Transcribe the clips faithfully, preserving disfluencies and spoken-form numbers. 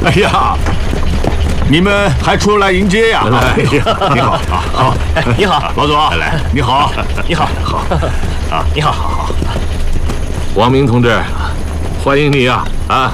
哎呀，你们还出来迎接呀？ 来， 你好啊，好， 你好， 老总，来，你好， 你好， 好啊，你好，好好。 王明同志，欢迎你呀！啊，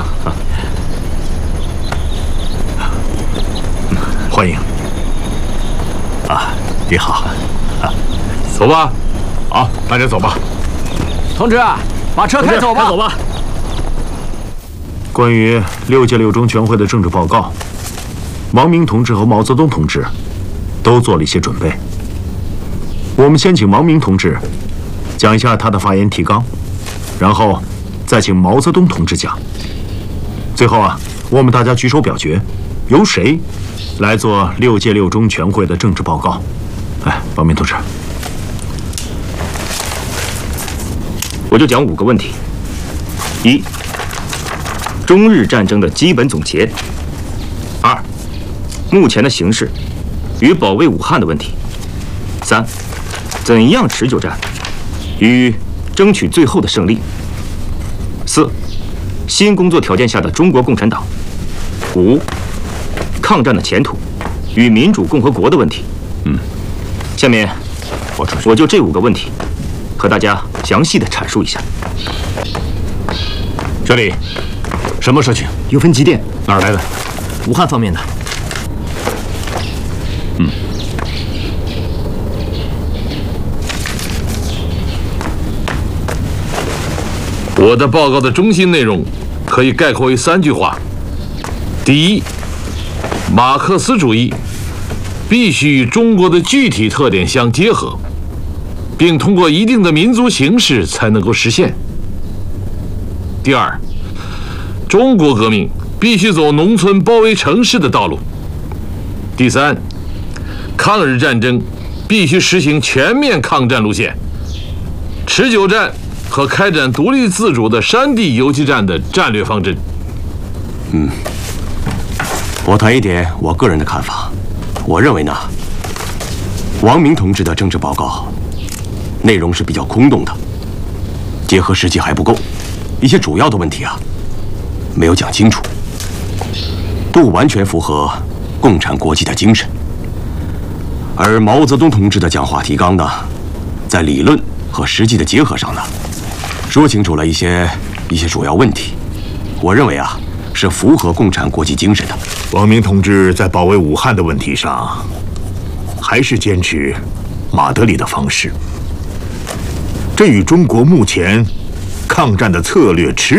欢迎。啊，你好。啊， 走吧。 好，大家走吧。 同志，把车开走吧。 开走吧。 关于六届六中全会的政治报告，王明同志和毛泽东同志都做了一些准备。我们先请王明同志讲一下他的发言提纲，然后再请毛泽东同志讲。最后啊，我们大家举手表决，由谁来做六届六中全会的政治报告？哎，王明同志， 我就讲五个问题：一、中日战争的基本总结；二、目前的形势与保卫武汉的问题；三、怎样持久战与争取最后的胜利；四、新工作条件下的中国共产党；五、抗战的前途与民主共和国的问题。 嗯， 下面我我就这五个问题和大家详细的阐述一下。 这里什么事情？ 有份急电， 哪儿来的？ 武汉方面的。 嗯。 我的报告的中心内容可以概括为三句话：第一，马克思主义必须与中国的具体特点相结合，并通过一定的民族形式才能够实现。第二，中国革命必须走农村包围城市的道路。第三，抗日战争必须实行全面抗战路线，持久战和开展独立自主的山地游击战的战略方针。 嗯，我谈一点我个人的看法。我认为呢，王明同志的政治报告内容是比较空洞的，结合实际还不够，一些主要的问题啊没有讲清楚，不完全符合共产国际的精神。而毛泽东同志的讲话提纲呢，在理论和实际的结合上呢，说清楚了一些一些主要问题。我认为啊，是符合共产国际精神的。 王明同志在保卫武汉的问题上，还是坚持马德里的方式，这与中国目前抗战的策略持